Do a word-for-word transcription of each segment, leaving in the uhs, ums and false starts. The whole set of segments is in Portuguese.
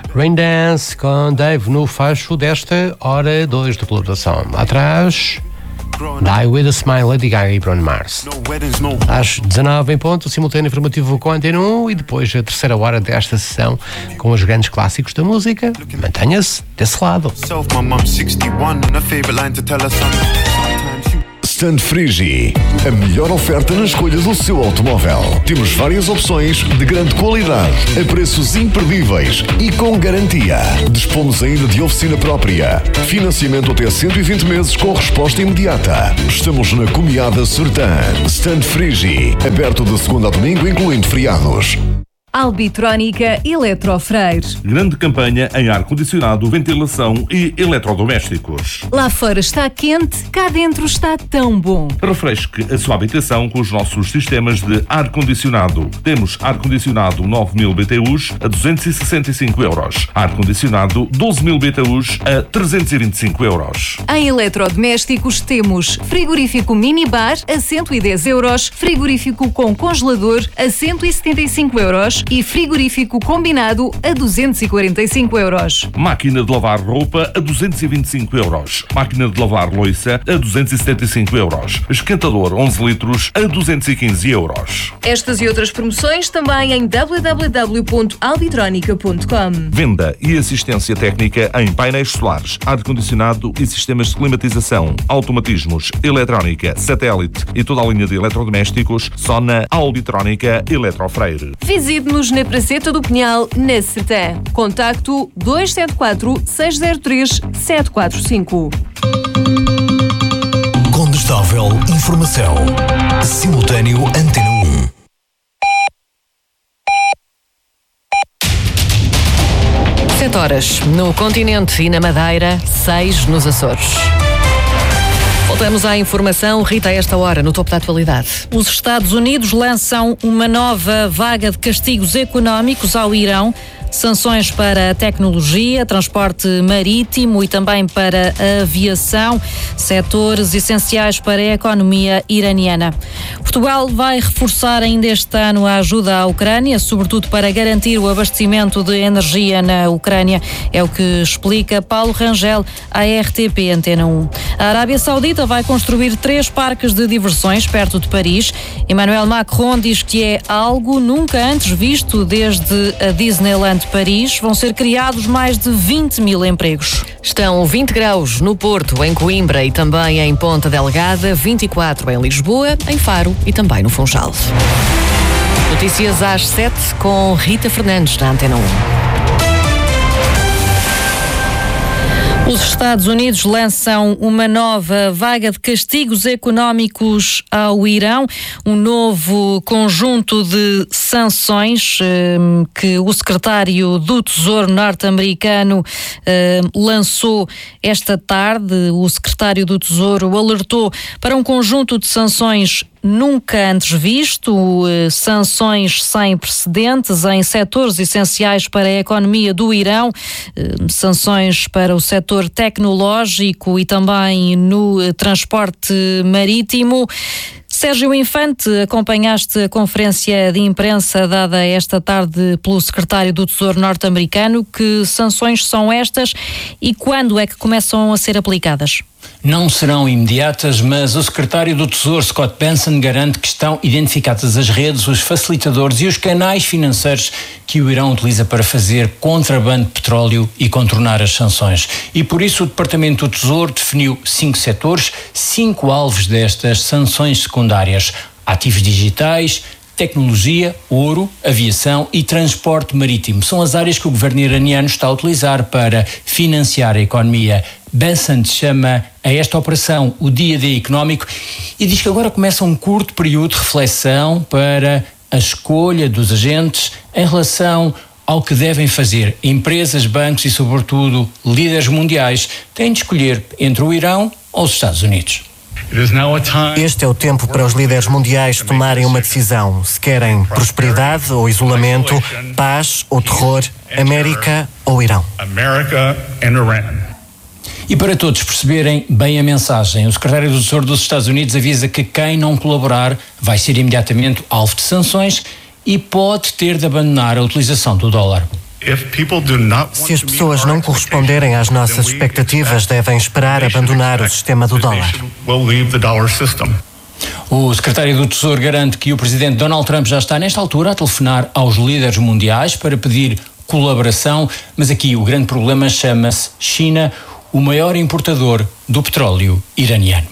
Rain Dance com Dave no fecho desta hora dois de colaboração. Atrás, Die With A Smile, Lady Gaga e Bruno Mars. Às dezanove em ponto, simultâneo informativo com a Antena um e depois a terceira hora desta sessão com os grandes clássicos da música. Mantenha-se desse lado. Stand Frigi, a melhor oferta na escolha do seu automóvel. Temos várias opções de grande qualidade, a preços imperdíveis e com garantia. Dispomos ainda de oficina própria. Financiamento até cento e vinte meses com resposta imediata. Estamos na Comiada Sertã. Stand Frigi, aberto de segunda a domingo, incluindo feriados. Albitrónica Eletrofreire. Grande campanha em ar-condicionado, ventilação e eletrodomésticos. Lá fora está quente, cá dentro está tão bom. Refresque a sua habitação com os nossos sistemas de ar-condicionado. Temos ar-condicionado nove mil B T Us a duzentos e sessenta e cinco euros. Ar-condicionado doze mil B T Us a trezentos e vinte e cinco euros. Em eletrodomésticos temos frigorífico minibar a cento e dez euros, frigorífico com congelador a cento e setenta e cinco euros e frigorífico combinado a duzentos e quarenta e cinco euros. Máquina de lavar roupa a duzentos e vinte e cinco euros. Máquina de lavar louça a duzentos e setenta e cinco euros. Esquentador onze litros a duzentos e quinze euros. Estas e outras promoções também em w w w ponto albitronica ponto com. Venda e assistência técnica em painéis solares, ar-condicionado e sistemas de climatização, automatismos, eletrónica, satélite e toda a linha de eletrodomésticos só na Albitrónica Eletrofreire. Visite-nos na Praceta do Pinhal, na Sertã. Contacto dois sete quatro, seis zero três, sete quatro cinco. Condestável informação. Simultâneo Antena um. Sete horas no continente e na Madeira, seis nos Açores. Voltamos à informação. Rita, a esta hora, no topo da atualidade. Os Estados Unidos lançam uma nova vaga de castigos económicos ao Irão. Sanções para a tecnologia, transporte marítimo e também para a aviação, setores essenciais para a economia iraniana. Portugal vai reforçar ainda este ano a ajuda à Ucrânia, sobretudo para garantir o abastecimento de energia na Ucrânia. É o que explica Paulo Rangel à R T P Antena um. A Arábia Saudita vai construir três parques de diversões perto de Paris. Emmanuel Macron diz que é algo nunca antes visto desde a Disneyland de Paris. Vão ser criados mais de vinte mil empregos. Estão vinte graus no Porto, em Coimbra e também em Ponta Delgada, vinte e quatro em Lisboa, em Faro e também no Funchal. Notícias às sete com Rita Fernandes na Antena um. Os Estados Unidos lançam uma nova vaga de castigos económicos ao Irão, um novo conjunto de sanções eh, que o secretário do Tesouro norte-americano eh, lançou esta tarde. O secretário do Tesouro alertou para um conjunto de sanções nunca antes visto, sanções sem precedentes em setores essenciais para a economia do Irão, sanções para o setor tecnológico e também no transporte marítimo. Sérgio Infante, acompanhaste a conferência de imprensa dada esta tarde pelo secretário do Tesouro norte-americano. Que sanções são estas e quando é que começam a ser aplicadas? Não serão imediatas, mas o secretário do Tesouro, Scott Bessent, garante que estão identificadas as redes, os facilitadores e os canais financeiros que o Irão utiliza para fazer contrabando de petróleo e contornar as sanções. E por isso o Departamento do Tesouro definiu cinco setores, cinco alvos destas sanções secundárias: ativos digitais, tecnologia, ouro, aviação e transporte marítimo. São as áreas que o governo iraniano está a utilizar para financiar a economia. Bessent chama a esta operação o dia-a-dia económico e diz que agora começa um curto período de reflexão para a escolha dos agentes em relação ao que devem fazer. Empresas, bancos e, sobretudo, líderes mundiais têm de escolher entre o Irão ou os Estados Unidos. Este é o tempo para os líderes mundiais tomarem uma decisão. Se querem prosperidade ou isolamento, paz ou terror, América ou Irão. E para todos perceberem bem a mensagem, o secretário do Tesouro dos Estados Unidos avisa que quem não colaborar vai ser imediatamente alvo de sanções e pode ter de abandonar a utilização do dólar. Se as pessoas não corresponderem às nossas expectativas, devem esperar abandonar o sistema do dólar. O secretário do Tesouro garante que o presidente Donald Trump já está nesta altura a telefonar aos líderes mundiais para pedir colaboração, mas aqui o grande problema chama-se China, o maior importador do petróleo iraniano.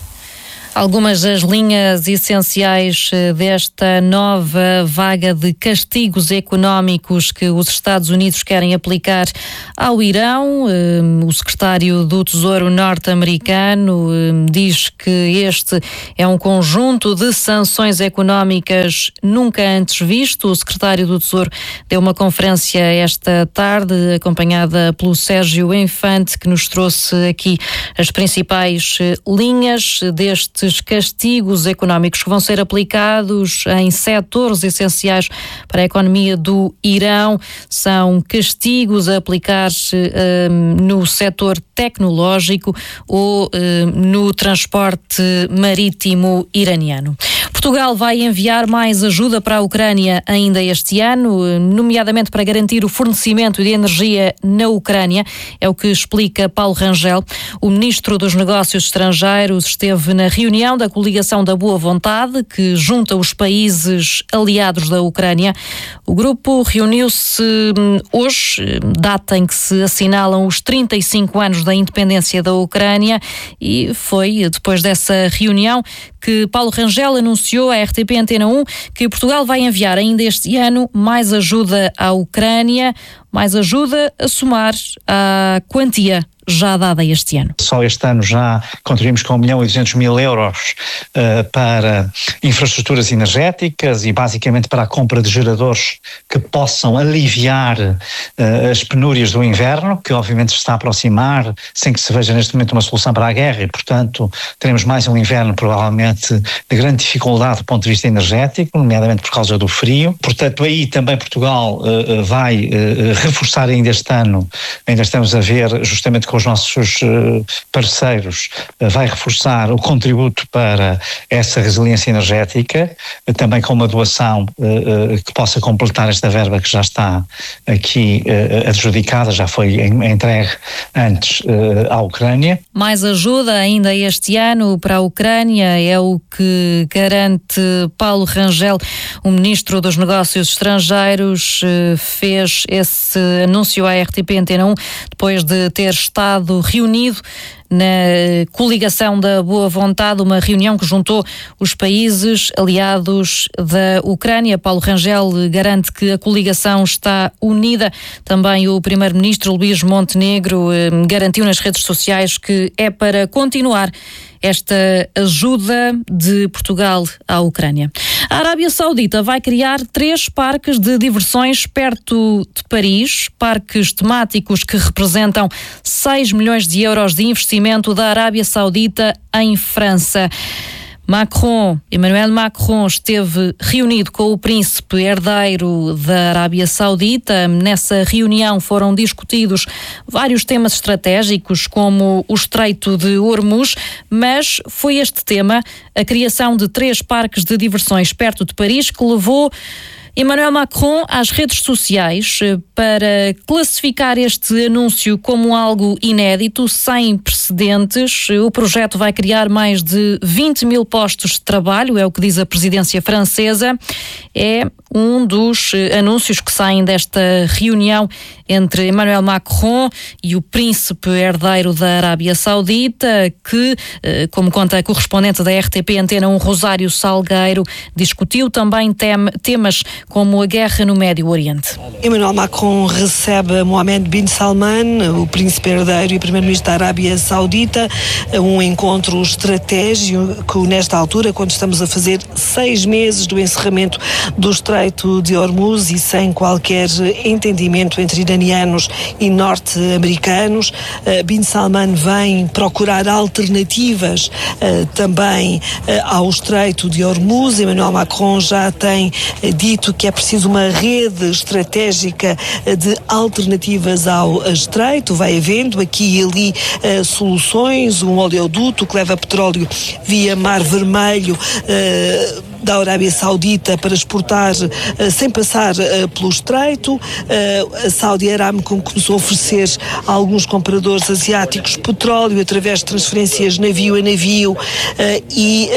Algumas das linhas essenciais desta nova vaga de castigos económicos que os Estados Unidos querem aplicar ao Irão. O secretário do Tesouro norte-americano diz que este é um conjunto de sanções económicas nunca antes visto. O secretário do Tesouro deu uma conferência esta tarde, acompanhada pelo Sérgio Infante, que nos trouxe aqui as principais linhas deste castigos económicos que vão ser aplicados em setores essenciais para a economia do Irão. São castigos a aplicar-se um, no setor tecnológico ou um, no transporte marítimo iraniano. Portugal vai enviar mais ajuda para a Ucrânia ainda este ano, nomeadamente para garantir o fornecimento de energia na Ucrânia, é o que explica Paulo Rangel. O ministro dos Negócios Estrangeiros esteve na reunião da Coligação da Boa Vontade, que junta os países aliados da Ucrânia. O grupo reuniu-se hoje, data em que se assinalam os trinta e cinco anos da independência da Ucrânia, e foi depois dessa reunião que Paulo Rangel anunciou à R T P Antena um que Portugal vai enviar ainda este ano mais ajuda à Ucrânia, mais ajuda a somar à quantia já dada este ano. Só este ano já contribuímos com um milhão e duzentos mil euros uh, para infraestruturas energéticas e basicamente para a compra de geradores que possam aliviar uh, as penúrias do inverno, que obviamente se está a aproximar, sem que se veja neste momento uma solução para a guerra, e portanto teremos mais um inverno provavelmente de grande dificuldade do ponto de vista energético, nomeadamente por causa do frio. Portanto aí também Portugal uh, vai uh, reforçar ainda este ano, ainda estamos a ver justamente com os nossos parceiros, vai reforçar o contributo para essa resiliência energética, também com uma doação que possa completar esta verba que já está aqui adjudicada, já foi entregue antes à Ucrânia. Mais ajuda ainda este ano para a Ucrânia, é o que garante Paulo Rangel. O ministro dos Negócios Estrangeiros fez esse anúncio à R T P Antena um depois de ter estado reunido na Coligação da Boa Vontade, uma reunião que juntou os países aliados da Ucrânia. Paulo Rangel garante que a coligação está unida. Também o primeiro-ministro Luís Montenegro garantiu nas redes sociais que é para continuar esta ajuda de Portugal à Ucrânia. A Arábia Saudita vai criar três parques de diversões perto de Paris, parques temáticos que representam seis milhões de euros de investimento da Arábia Saudita em França. Macron, Emmanuel Macron, esteve reunido com o príncipe herdeiro da Arábia Saudita. Nessa reunião foram discutidos vários temas estratégicos, como o Estreito de Hormuz, mas foi este tema, a criação de três parques de diversões perto de Paris, que levou Emmanuel Macron às redes sociais para classificar este anúncio como algo inédito, sem precedentes. O projeto vai criar mais de vinte mil postos de trabalho, é o que diz a presidência francesa. É um dos anúncios que saem desta reunião entre Emmanuel Macron e o príncipe herdeiro da Arábia Saudita, que, como conta a correspondente da R T P Antena um, Rosário Salgueiro, discutiu também tem, temas como a guerra no Médio Oriente. Emmanuel Macron recebe Mohammed bin Salman, o príncipe herdeiro e primeiro-ministro da Arábia Saudita, um encontro estratégico nesta altura, quando estamos a fazer seis meses do encerramento do Estreito de Hormuz e sem qualquer entendimento entre iranianos e norte-americanos. Bin Salman vem procurar alternativas também ao Estreito de Hormuz. Emmanuel Macron já tem dito que é preciso uma rede estratégica de alternativas ao Estreito. Vai havendo aqui e ali uh, soluções, um oleoduto que leva petróleo via Mar Vermelho uh, da Arábia Saudita para exportar sem passar pelo Estreito. A Saudi Aramco começou a oferecer a alguns compradores asiáticos petróleo através de transferências navio a navio e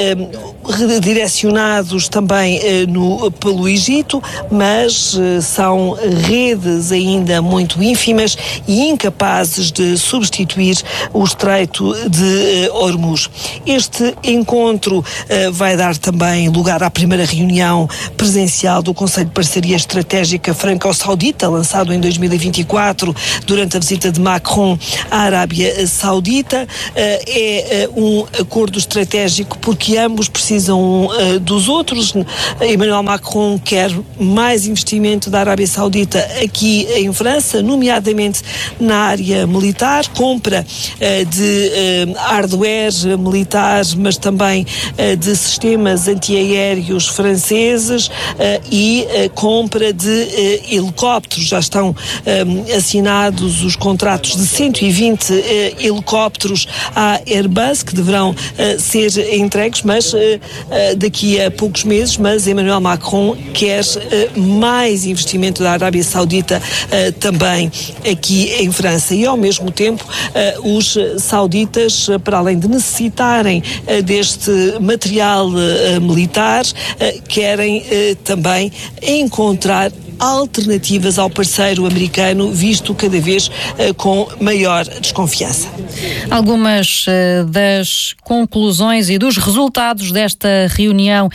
redirecionados também no, pelo Egito, mas são redes ainda muito ínfimas e incapazes de substituir o Estreito de Hormuz. Este encontro uh, vai dar também lugar à primeira reunião presencial do Conselho de Parceria Estratégica Franco-Saudita, lançado em dois mil e vinte e quatro, durante a visita de Macron à Arábia Saudita. Uh, é uh, um acordo estratégico porque ambos precisam uh, dos outros. Emmanuel Macron quer mais investimento da Arábia Saudita aqui em França, nomeadamente na área militar, compra uh, de uh, hardware militar, mas também uh, de sistemas antiaéreos franceses uh, e uh, compra de uh, helicópteros. Já estão um, assinados os contratos de cento e vinte uh, helicópteros à Airbus, que deverão uh, ser entregues, mas uh, uh, daqui a poucos meses, mas Emmanuel Macron quer uh, mais investimento da Arábia Saudita uh, também aqui em França. E ao mesmo tempo uh, os sauditas, uh, para além de necessitarem uh, deste material uh, militar, uh, querem uh, também encontrar alternativas ao parceiro americano, visto cada vez uh, com maior desconfiança. Algumas uh, das conclusões e dos resultados desta reunião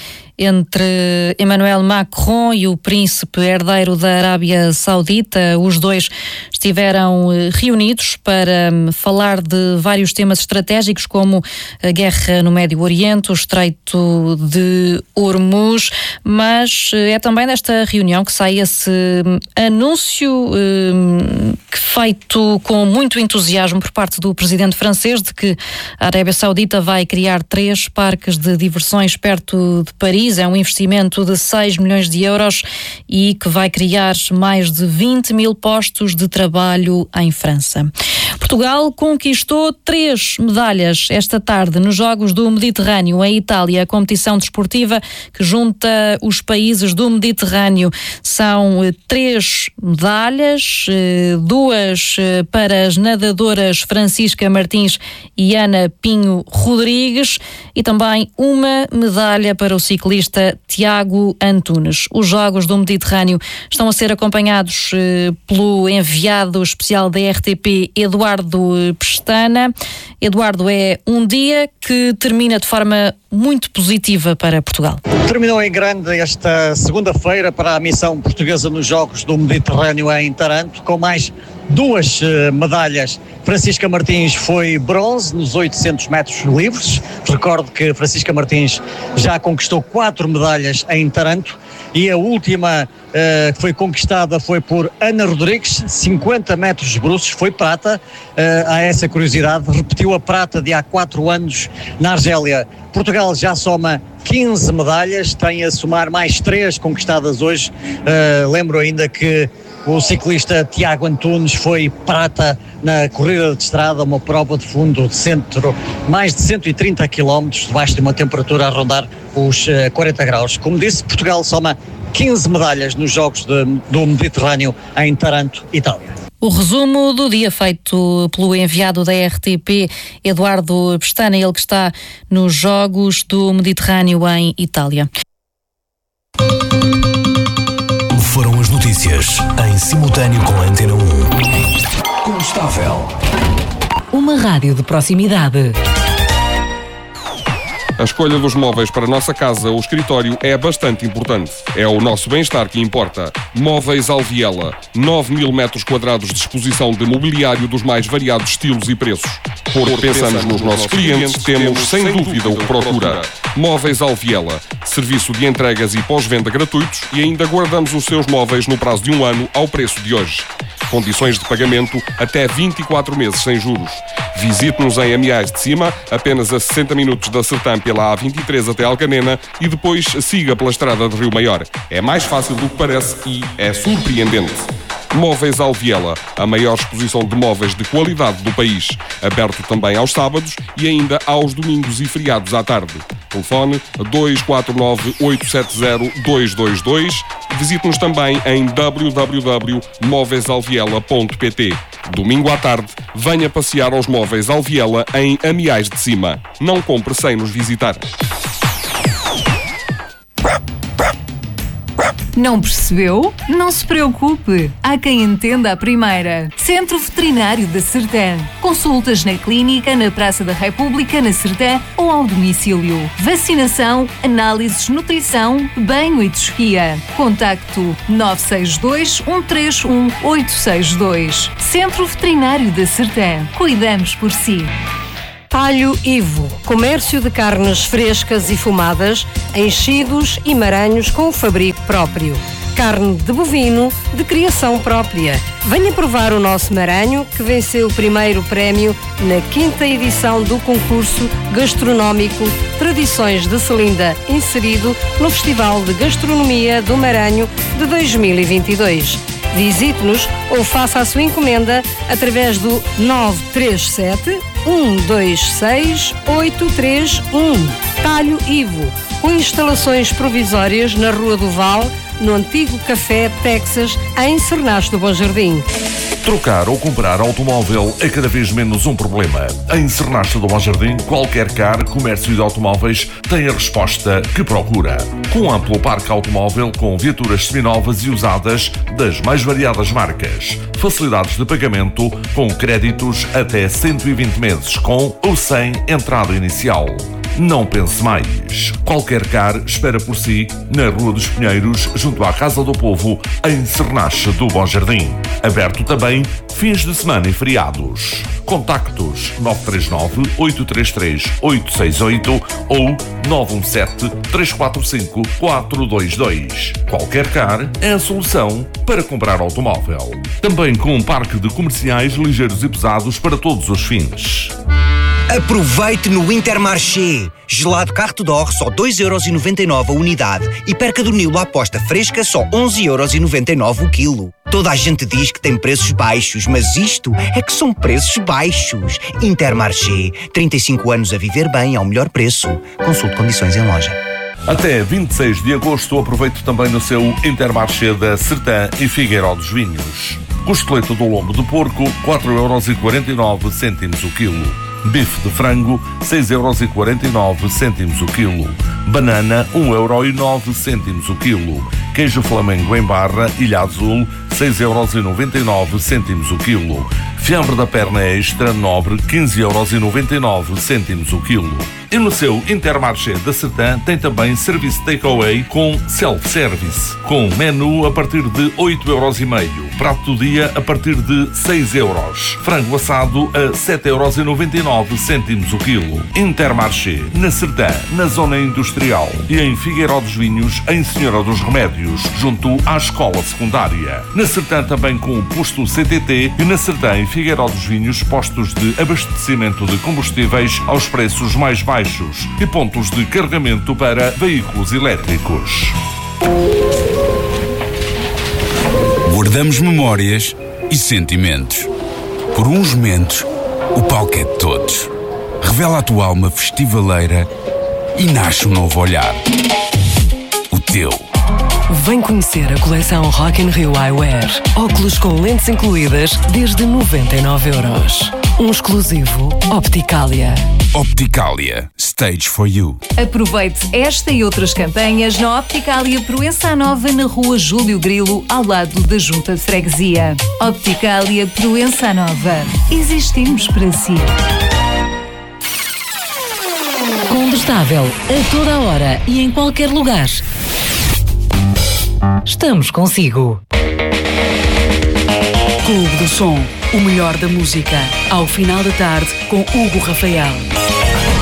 entre Emmanuel Macron e o príncipe herdeiro da Arábia Saudita. Os dois estiveram reunidos para falar de vários temas estratégicos, como a guerra no Médio Oriente, o Estreito de Hormuz, mas é também desta reunião que sai esse anúncio eh, feito com muito entusiasmo por parte do presidente francês de que a Arábia Saudita vai criar três parques de diversões perto de Paris. É um investimento de seis milhões de euros e que vai criar mais de vinte mil postos de trabalho em França. Portugal conquistou três medalhas esta tarde nos Jogos do Mediterrâneo em Itália, a competição desportiva que junta os países do Mediterrâneo. São três medalhas, duas para as nadadoras Francisca Martins e Ana Pinho Rodrigues e também uma medalha para o ciclista Tiago Antunes. Os Jogos do Mediterrâneo estão a ser acompanhados pelo enviado especial da R T P, Eduardo Pestana. Eduardo, é um dia que termina de forma muito positiva para Portugal. Terminou em grande esta segunda-feira para a missão portuguesa nos Jogos do Mediterrâneo em Taranto, com mais duas uh, medalhas. Francisca Martins foi bronze nos oitocentos metros livres. Recordo que Francisca Martins já conquistou quatro medalhas em Taranto e a última uh, que foi conquistada foi por Ana Rodrigues, cinquenta metros bruços, foi prata. Uh, há essa curiosidade, repetiu a prata de há quatro anos na Argélia. Portugal já soma quinze medalhas, tem a somar mais três conquistadas hoje. Uh, lembro ainda que o ciclista Tiago Antunes foi prata na corrida de estrada, uma prova de fundo de centro, mais de cento e trinta quilómetros, debaixo de uma temperatura a rondar os uh, quarenta graus. Como disse, Portugal soma quinze medalhas nos Jogos de, do Mediterrâneo em Taranto, Itália. O resumo do dia feito pelo enviado da R T P, Eduardo Pestana, ele que está nos Jogos do Mediterrâneo em Itália. Foram as notícias em simultâneo com a Antena um. Constável. Uma rádio de proximidade. A escolha dos móveis para a nossa casa ou escritório é bastante importante. É o nosso bem-estar que importa. Móveis Alviela. nove mil metros quadrados de exposição de mobiliário dos mais variados estilos e preços. Porque pensamos nos nossos clientes, temos sem dúvida o que procura. Móveis Alviela. Serviço de entregas e pós-venda gratuitos e ainda guardamos os seus móveis no prazo de um ano ao preço de hoje. Condições de pagamento até vinte e quatro meses sem juros. Visite-nos em Amiais de Cima, apenas a sessenta minutos da Sertã pela A vinte e três até Alcanena e depois siga pela estrada de Rio Maior. É mais fácil do que parece e é surpreendente. Móveis Alviela, a maior exposição de móveis de qualidade do país. Aberto também aos sábados e ainda aos domingos e feriados à tarde. Telefone dois quatro nove, oito sete zero, dois dois dois. Visite-nos também em w w w ponto móveis alviela ponto p t. Domingo à tarde, venha passear aos Móveis Alviela em Amiais de Cima. Não compre sem nos visitar. Não percebeu? Não se preocupe. Há quem entenda a primeira. Centro Veterinário da Sertã. Consultas na clínica, na Praça da República, na Sertã ou ao domicílio. Vacinação, análises, nutrição, banho e tosquia. Contacto nove seis dois, um três um, oito seis dois. Centro Veterinário da Sertã. Cuidamos por si. Talho Ivo, comércio de carnes frescas e fumadas, enchidos e maranhos com fabrico próprio. Carne de bovino de criação própria. Venha provar o nosso maranho que venceu o primeiro prémio na quinta edição do concurso gastronómico Tradições de Celinda, inserido no Festival de Gastronomia do Maranho de dois mil e vinte e dois. Visite-nos ou faça a sua encomenda através do nove três sete, um dois seis, oito três um. Talho Ivo, com instalações provisórias na Rua do Val, no antigo Café Texas, em Cernache do Bom Jardim. Trocar ou comprar automóvel é cada vez menos um problema. Em Cernache do Bom Jardim, qualquer car, comércio de automóveis tem a resposta que procura. Com amplo parque automóvel, com viaturas seminovas e usadas das mais variadas marcas. Facilidades de pagamento com créditos até cento e vinte meses, com ou sem entrada inicial. Não pense mais. Qualquer car espera por si na Rua dos Pinheiros, junto à Casa do Povo, em Cernache do Bom Jardim. Aberto também fins de semana e feriados. Contactos nove três nove, oito três três, oito seis oito ou nove um sete, três quatro cinco, quatro dois dois. Qualquer car é a solução para comprar automóvel. Também com um parque de comerciais ligeiros e pesados para todos os fins. Aproveite no Intermarché. Gelado Carte d'Or só dois euros e noventa e nove a unidade e perca do Nilo à aposta fresca só onze euros e noventa e nove o quilo. Toda a gente diz que tem preços baixos, mas isto é que são preços baixos. Intermarché. trinta e cinco anos a viver bem ao melhor preço. Consulte condições em loja. Até vinte e seis de agosto aproveite também no seu Intermarché da Sertã e Figueiró dos Vinhos. Costeleta do lombo de porco, quatro euros e quarenta e nove cêntimos o quilo. Bife de frango, seis euros e quarenta e nove cêntimos o quilo. Banana, um euro e nove cêntimos o quilo. Queijo Flamengo em barra, Ilha Azul, seis euros e noventa e nove cêntimos o quilo. Fiambre da perna extra, nobre, quinze euros e noventa e nove cêntimos o quilo. E no seu Intermarché da Sertã tem também serviço takeaway com self-service, com menu a partir de oito euros e meio. Prato do dia a partir de seis euros. Frango assado a sete euros e noventa e nove cêntimos o quilo. Intermarché, na Sertã, na zona industrial. E em Figueiró dos Vinhos, em Senhora dos Remédios, junto à escola secundária. Na Sertã também com o posto C T T e na Sertã em Figueiró dos Vinhos, postos de abastecimento de combustíveis aos preços mais baixos e pontos de carregamento para veículos elétricos. Guardamos memórias e sentimentos. Por uns momentos, o palco é de todos. Revela a tua alma festivaleira e nasce um novo olhar. O teu. Vem conhecer a coleção Rock in Rio Eyewear. Óculos com lentes incluídas desde noventa e nove euros. Um exclusivo Opticalia. Opticalia. Stage for you. Aproveite esta e outras campanhas na Opticalia Proença Nova, na Rua Júlio Grilo, ao lado da Junta de Freguesia. Opticalia Proença Nova. Existimos para si. Combustável a toda a hora e em qualquer lugar. Estamos consigo. Clube do Som, o melhor da música, ao final da tarde com Hugo Rafael.